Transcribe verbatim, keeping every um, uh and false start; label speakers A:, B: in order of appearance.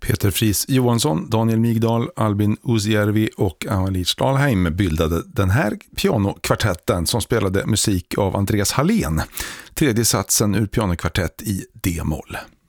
A: Peter Fries Johansson, Daniel Migdal, Albin Uzjärvi och Amalie Stahlheim bildade den här pianokvartetten som spelade musik av Andreas Hallén. Tredje satsen ur pianokvartett i D-moll.